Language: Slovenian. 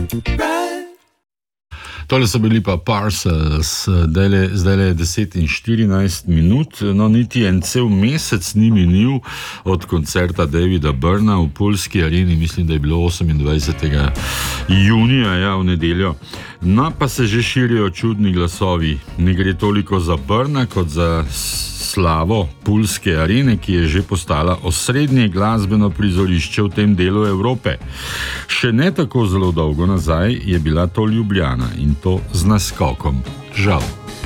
Tole so bili pa Parcels, zdaj je 10:14, no niti en cel mesec ni minil od koncerta Davida Byrna v Poljski areni, mislim, da je bilo 28. junija, ja, v nedeljo. No, pa se že širijo čudni glasovi. Ne gre toliko za Byrna kot za slavo Poljske arene, ki je že postala osrednje glasbeno prizorišče v tem delu Evrope. Še ne tako zelo dolgo nazaj je bila to Ljubljana in to z naskokom. Žal.